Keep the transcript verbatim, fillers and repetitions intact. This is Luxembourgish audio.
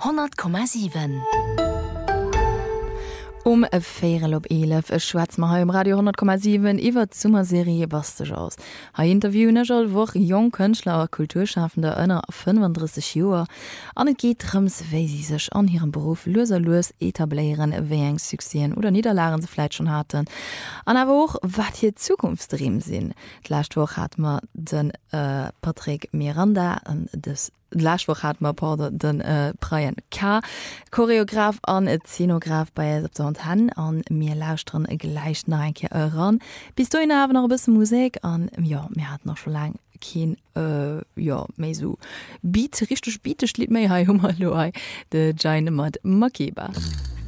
hundert Komma sieben. Um Féier op elef e Schwez ma ha im Radio hundert Komma sieben iwwer d Summerserie Bastig aus. Ha interviewnegerll woch jong Kënchtler Kulturschaffende ënner fünfunddreißig Joer an et geht rëms wéi si sech an hirem Beruf loser loes etetaléieren wéi eng Suksien oder Niederlagen se fleit schon hatten. An awer och wat hi Zukunftsdreem sinn. D'Lächtwoch hat ma den äh, Patrick Miranda an des Lächwoch hat ma Pader den äh, Brian K. Choreograf an et Szenograf bei Han an mir lausren gleich enke ran. Bis du in hawen noch bis Musik an ja mir hat noch schon lang kein äh, ja méi so Beat richtig Beat schliet méi ha hummer lo de Giant mat Makeba.